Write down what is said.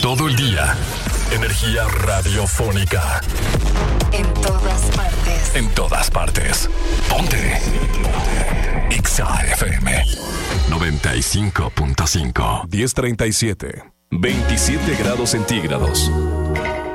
todo el día. Energía radiofónica. En todas partes. En todas partes. Ponte. Exa FM 95.5. 10:37. 27 grados centígrados.